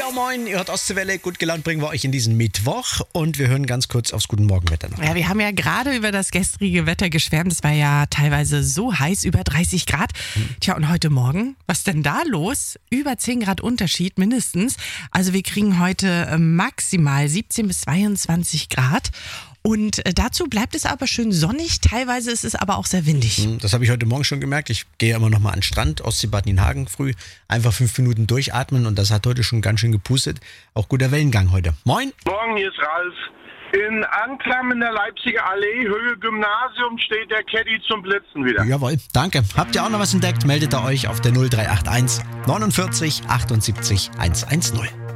Ja, moin, ihr hört Ostseewelle. Gut gelaunt bringen wir euch in diesen Mittwoch und wir hören ganz kurz aufs Guten Morgenwetter noch. Ja, wir haben ja gerade über das gestrige Wetter geschwärmt. Es war ja teilweise so heiß, über 30 Grad. Tja, und heute Morgen, was denn da los? Über 10 Grad Unterschied mindestens. Also wir kriegen heute maximal 17 bis 22 Grad. Und dazu bleibt es aber schön sonnig, teilweise ist es aber auch sehr windig. Das habe ich heute Morgen schon gemerkt. Ich gehe immer noch mal an den Strand, Ostseebad Nienhagen früh, einfach 5 Minuten durchatmen und das hat heute schon ganz schön gepustet. Auch guter Wellengang heute. Moin! Morgen, hier ist Ralf. In Anklam in der Leipziger Allee, Höhe Gymnasium, steht der Caddy zum Blitzen wieder. Jawohl, danke. Habt ihr auch noch was entdeckt, meldet ihr euch auf der 0381 49 78 110.